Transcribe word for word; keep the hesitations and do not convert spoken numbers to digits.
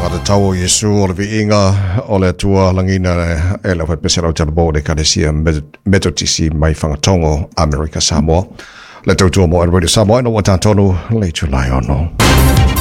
ngata tau Yesu o le viinga o le atua langina e le whai pesera o Talabo de Kadesia Metotisi mai whangatongo Amerika Samoa. Le tautua mo e Radio Samoa ino wa tātonu le tulai ono.